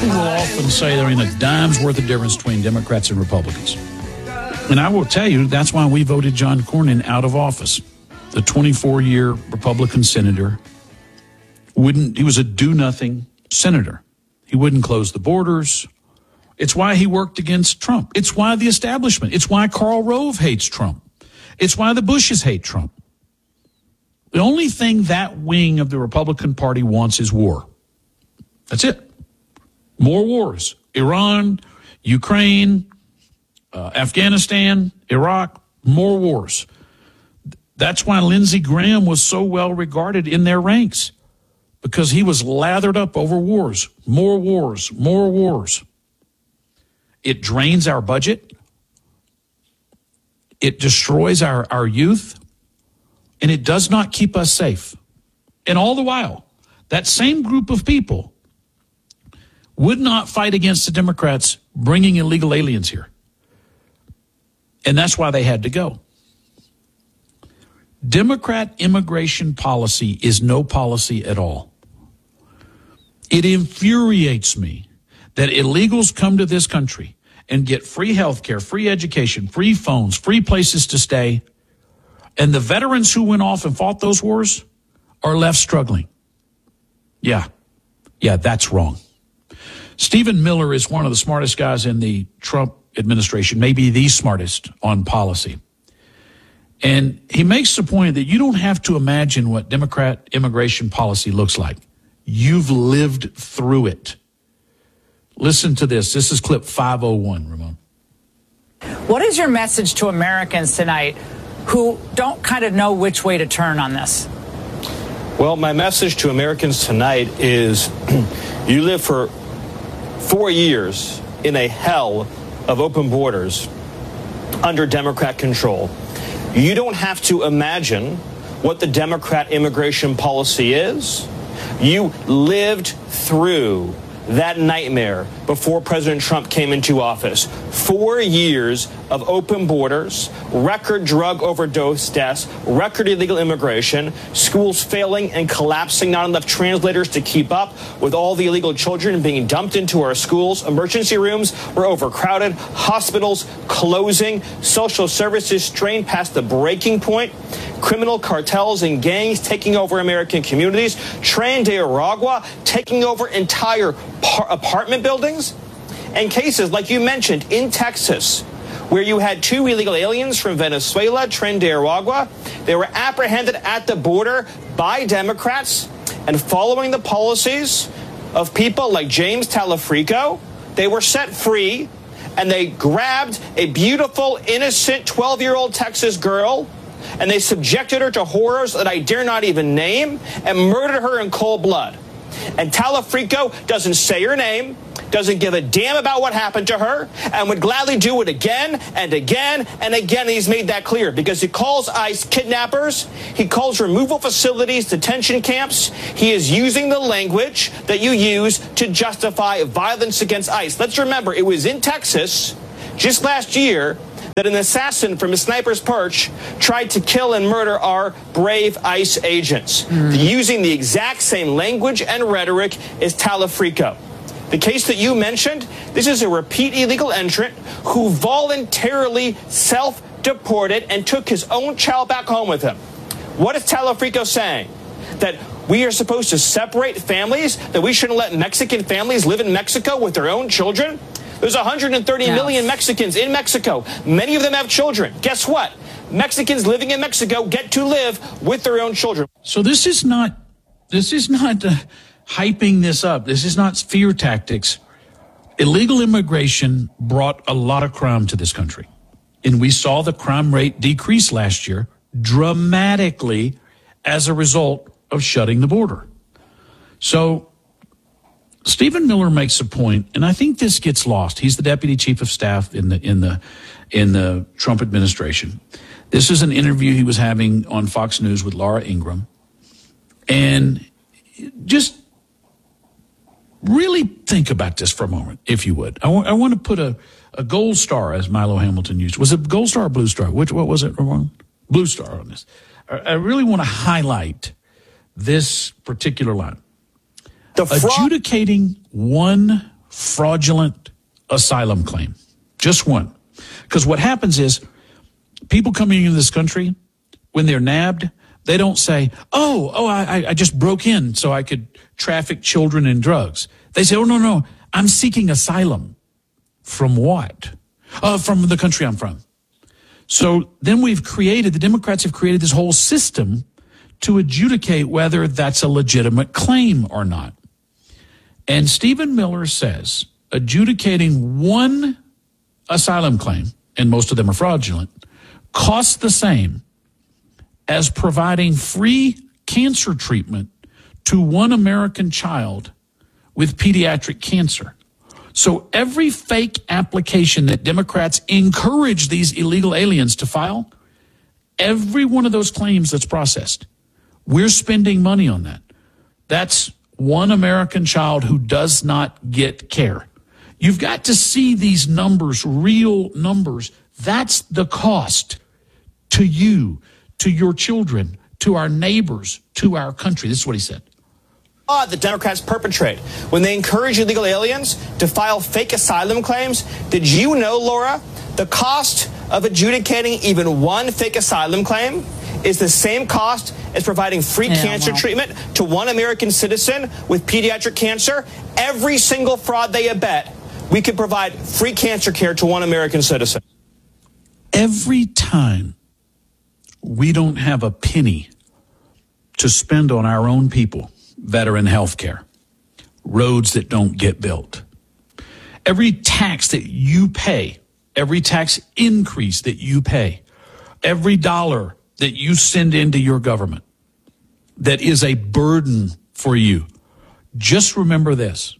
People will often say there ain't a dime's worth of difference between Democrats and Republicans. And I will tell you, that's why we voted John Cornyn out of office. The 24-year Republican senator he was a do-nothing senator. He wouldn't close the borders. It's why he worked against Trump. It's why the establishment. It's why Karl Rove hates Trump. It's why the Bushes hate Trump. The only thing that wing of the Republican Party wants is war. That's it. More wars. Iran, Ukraine, Afghanistan, Iraq, more wars. That's why Lindsey Graham was so well regarded in their ranks, because he was lathered up over wars, more wars, more wars. It drains our budget. It destroys our youth, and it does not keep us safe. And all the while, that same group of people would not fight against the Democrats bringing illegal aliens here. And that's why they had to go. Democrat immigration policy is no policy at all. It infuriates me that illegals come to this country and get free health care, free education, free phones, free places to stay, and the veterans who went off and fought those wars are left struggling. Yeah, that's wrong. Stephen Miller is one of the smartest guys in the Trump administration, maybe the smartest on policy. And he makes the point that you don't have to imagine what Democrat immigration policy looks like. You've lived through it. Listen to this. This is clip 501, Ramon. What is your message to Americans tonight who don't kind of know which way to turn on this? Well, my message to Americans tonight is you live for 4 years in a hell of open borders under Democrat control. You don't have to imagine what the Democrat immigration policy is. You lived through that nightmare before President Trump came into office. 4 years of open borders, record drug overdose deaths, record illegal immigration, schools failing and collapsing, not enough translators to keep up with all the illegal children being dumped into our schools. Emergency rooms were overcrowded, hospitals closing, social services strained past the breaking point, criminal cartels and gangs taking over American communities, Tren de Aragua taking over entire apartment buildings, and cases like you mentioned in Texas, where you had 2 illegal aliens from Venezuela, Tren de Aragua. They were apprehended at the border by Democrats, and following the policies of people like James Talafrico, they were set free, and they grabbed a beautiful, innocent 12-year-old Texas girl, and they subjected her to horrors that I dare not even name, and murdered her in cold blood. And Talafrico doesn't say her name, doesn't give a damn about what happened to her, and would gladly do it again and again and again. And he's made that clear because he calls ICE kidnappers. He calls removal facilities detention camps. He is using the language that you use to justify violence against ICE. Let's remember, it was in Texas just last year that an assassin from a sniper's perch tried to kill and murder our brave ICE agents, using the exact same language and rhetoric as Talafrico. The case that you mentioned, this is a repeat illegal entrant who voluntarily self-deported and took his own child back home with him. What is Talafrico saying? That we are supposed to separate families? That we shouldn't let Mexican families live in Mexico with their own children? There's 130 million Mexicans in Mexico. Many of them have children. Guess what? Mexicans living in Mexico get to live with their own children. So this is not hyping this up. This is not fear tactics. Illegal immigration brought a lot of crime to this country. And we saw the crime rate decrease last year dramatically as a result of shutting the border. So Stephen Miller makes a point, and I think this gets lost. He's the deputy chief of staff in the Trump administration. This is an interview he was having on Fox News with Laura Ingraham. And just really think about this for a moment, if you would. I want to put a gold star, as Milo Hamilton used. Was it gold star or blue star? What was it, Ramon? Blue star on this. I really want to highlight this particular line. Adjudicating one fraudulent asylum claim. Just one. Because what happens is people coming into this country, when they're nabbed, they don't say, I just broke in so I could traffic children and drugs. They say, no, I'm seeking asylum. From what? From the country I'm from. So then the Democrats have created this whole system to adjudicate whether that's a legitimate claim or not. And Stephen Miller says adjudicating one asylum claim, and most of them are fraudulent, costs the same as providing free cancer treatment to one American child with pediatric cancer. So every fake application that Democrats encourage these illegal aliens to file, every one of those claims that's processed, we're spending money on that. That's one American child who does not get care. You've got to see these numbers, real numbers. That's the cost to you, to your children, to our neighbors, to our country. This is what he said. The Democrats perpetrate when they encourage illegal aliens to file fake asylum claims. Did you know, Laura, the cost of adjudicating even one fake asylum claim is the same cost as providing free cancer treatment to one American citizen with pediatric cancer? Every single fraud they abet, we could provide free cancer care to one American citizen. Every time we don't have a penny to spend on our own people that are in healthcare, roads that don't get built, every tax that you pay, every tax increase that you pay, every dollar that you send into your government that is a burden for you, just remember this.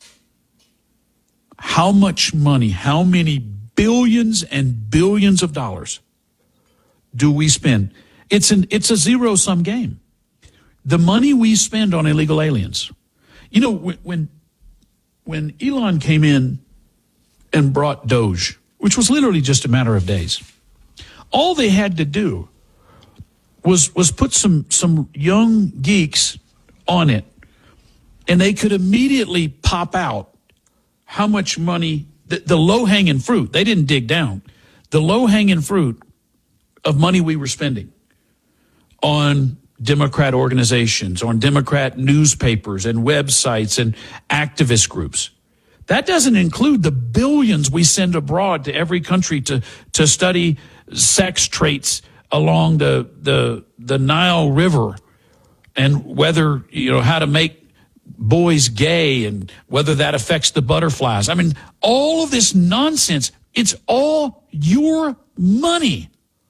How much money, how many billions and billions of dollars do we spend? It's a zero-sum game. The money we spend on illegal aliens. You know, when Elon came in and brought Doge, which was literally just a matter of days, all they had to do was put some young geeks on it, and they could immediately pop out how much money, the low-hanging fruit, they didn't dig down, the low-hanging fruit of money we were spending on Democrat organizations, on Democrat newspapers and websites and activist groups. That doesn't include the billions we send abroad to every country to study sex traits along the Nile River and whether, how to make boys gay and whether that affects the butterflies. I mean, all of this nonsense, it's all your money.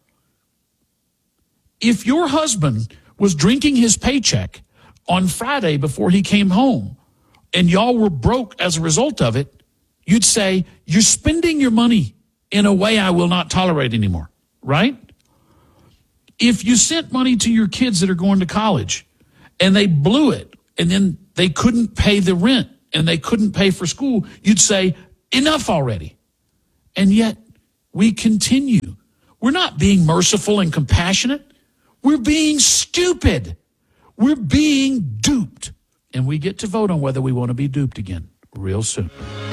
If your husband was drinking his paycheck on Friday before he came home and y'all were broke as a result of it, you'd say, you're spending your money in a way I will not tolerate anymore, right? If you sent money to your kids that are going to college and they blew it and then they couldn't pay the rent and they couldn't pay for school, you'd say, enough already. And yet we continue. We're not being merciful and compassionate. We're being stupid. We're being duped. And we get to vote on whether we want to be duped again real soon.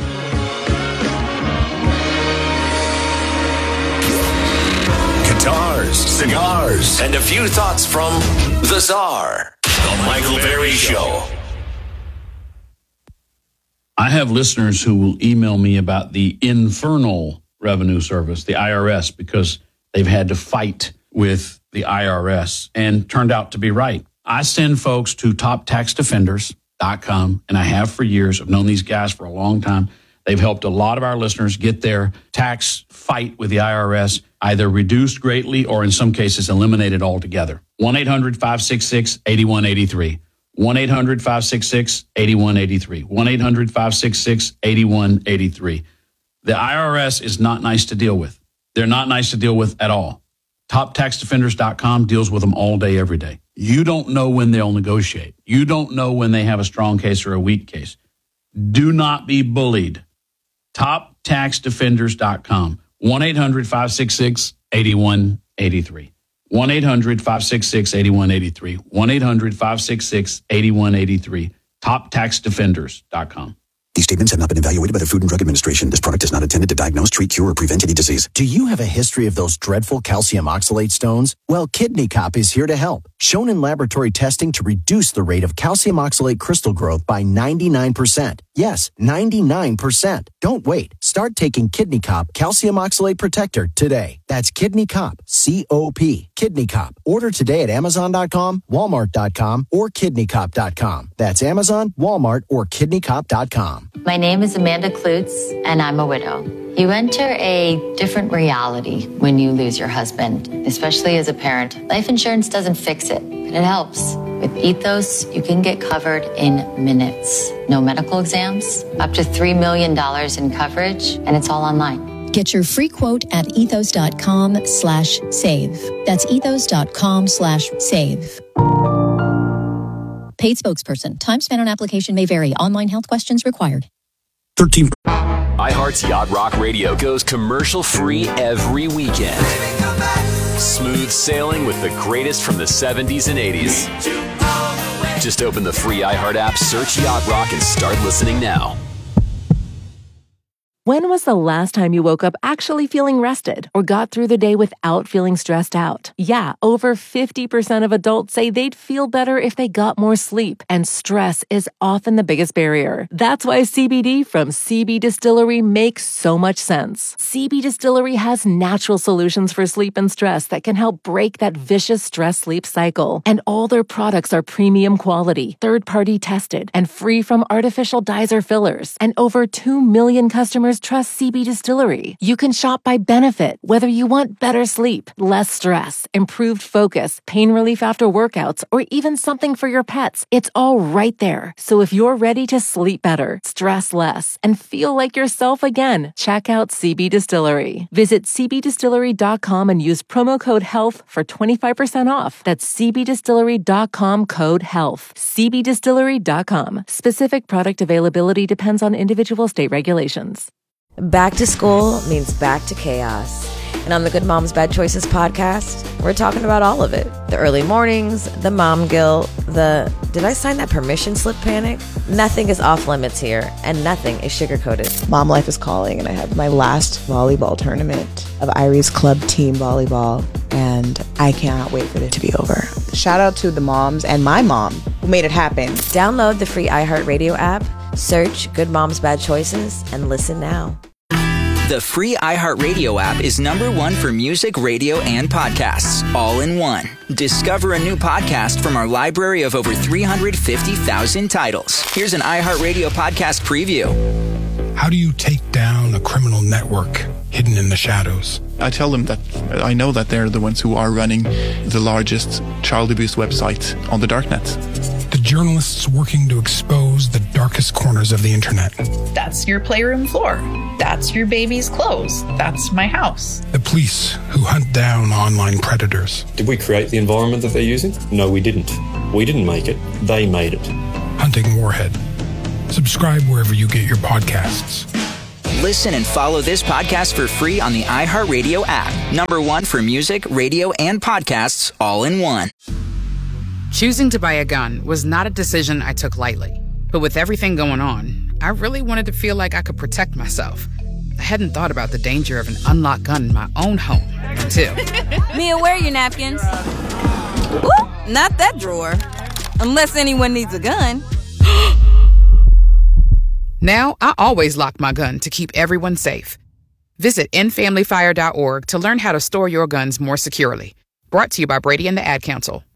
Guitars, cigars, and a few thoughts from the Czar. The Michael Berry Show. I have listeners who will email me about the Infernal Revenue Service, the IRS, because they've had to fight with the IRS and turned out to be right. I send folks to toptaxdefenders.com, and I have for years. I've known these guys for a long time. They've helped a lot of our listeners get their tax fight with the IRS either reduced greatly or in some cases eliminated altogether. 1-800-566-8183. 1-800-566-8183. 1-800-566-8183. The IRS is not nice to deal with. They're not nice to deal with at all. TopTaxDefenders.com deals with them all day, every day. You don't know when they'll negotiate. You don't know when they have a strong case or a weak case. Do not be bullied. TopTaxDefenders.com. 1-800-566-8183. 1-800-566-8183. 1-800-566-8183. TopTaxDefenders.com. These statements have not been evaluated by the Food and Drug Administration. This product is not intended to diagnose, treat, cure, or prevent any disease. Do you have a history of those dreadful calcium oxalate stones? Well, Kidney Cop is here to help. Shown in laboratory testing to reduce the rate of calcium oxalate crystal growth by 99%. Yes, 99%. Don't wait. Start taking Kidney Cop Calcium Oxalate Protector today. That's Kidney Cop, C-O-P, Kidney Cop. Order today at Amazon.com, Walmart.com, or KidneyCop.com. That's Amazon, Walmart, or KidneyCop.com. My name is Amanda Klutz, and I'm a widow. You enter a different reality when you lose your husband, especially as a parent. Life insurance doesn't fix it, but it helps. With Ethos, you can get covered in minutes. No medical exams, up to $3 million in coverage, and it's all online. Get your free quote at ethos.com/save. That's ethos.com/save. Paid spokesperson. Time spent on application may vary. Online health questions required. 13. iHeart's Yacht Rock Radio goes commercial-free every weekend. Smooth sailing with the greatest from the 70s and 80s. Just open the free iHeart app, search Yacht Rock, and start listening now. When was the last time you woke up actually feeling rested or got through the day without feeling stressed out? Yeah, over 50% of adults say they'd feel better if they got more sleep, and stress is often the biggest barrier. That's why CBD from CB Distillery makes so much sense. CB Distillery has natural solutions for sleep and stress that can help break that vicious stress-sleep cycle. And all their products are premium quality, third-party tested, and free from artificial dyes or fillers. And over 2 million customers trust CB Distillery. You can shop by benefit, whether you want better sleep, less stress, improved focus, pain relief after workouts, or even something for your pets. It's all right there. So if you're ready to sleep better, stress less, and feel like yourself again, check out CB Distillery. Visit cbdistillery.com and use promo code HEALTH for 25% off. That's cbdistillery.com, code HEALTH. cbdistillery.com. Specific product availability depends on individual state regulations. Back to school means back to chaos. And on the Good Moms Bad Choices podcast, we're talking about all of it. The early mornings, the mom guilt, the did I sign that permission slip panic? Nothing is off limits here, and nothing is sugar-coated. Mom life is calling, and I have my last volleyball tournament of Irie's club team volleyball, and I cannot wait for it to be over. Shout out to the moms and my mom who made it happen. Download the free iHeartRadio app, search Good Moms Bad Choices, and listen now. The free iHeartRadio app is #1 for music, radio, and podcasts, all in one. Discover a new podcast from our library of over 350,000 titles. Here's an iHeartRadio podcast preview. How do you take down a criminal network hidden in the shadows? I tell them that I know that they're the ones who are running the largest child abuse website on the darknet. The journalists working to expose the darkest corners of the internet. That's your playroom floor. That's your baby's clothes. That's my house. The police who hunt down online predators. Did we create the environment that they're using? No, we didn't. We didn't make it. They made it. Hunting Warhead. Subscribe wherever you get your podcasts. Listen and follow this podcast for free on the iHeartRadio app. #1 for music, radio, and podcasts, all in one. Choosing to buy a gun was not a decision I took lightly. But with everything going on, I really wanted to feel like I could protect myself. I hadn't thought about the danger of an unlocked gun in my own home until... Mia, where are your napkins? Ooh, not that drawer. Unless anyone needs a gun. Now, I always lock my gun to keep everyone safe. Visit endfamilyfire.org to learn how to store your guns more securely. Brought to you by Brady and the Ad Council.